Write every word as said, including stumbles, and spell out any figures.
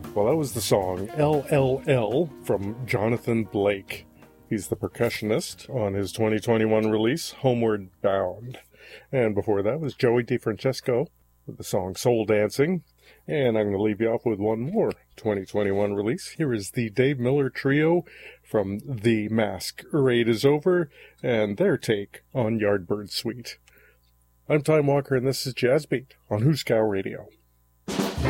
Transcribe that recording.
Well, that was the song L L L from Jonathan Blake. He's the percussionist on his twenty twenty-one release, Homeward Bound. And before that was Joey DeFrancesco with the song Soul Dancing. And I'm going to leave you off with one more twenty twenty-one release. Here is the Dave Miller Trio from The Masquerade Is Over and their take on Yardbird Suite. I'm Time Walker, and this is Jazz Beat on Hooskow Radio.